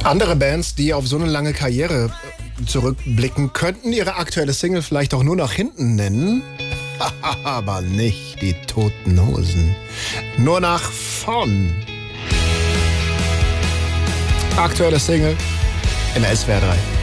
Andere Bands, die auf so eine lange Karriere zurückblicken, könnten ihre aktuelle Single vielleicht auch nur nach hinten nennen. Aber nicht die Toten Hosen. Nur nach vorn. Aktuelle Single im SWR 3.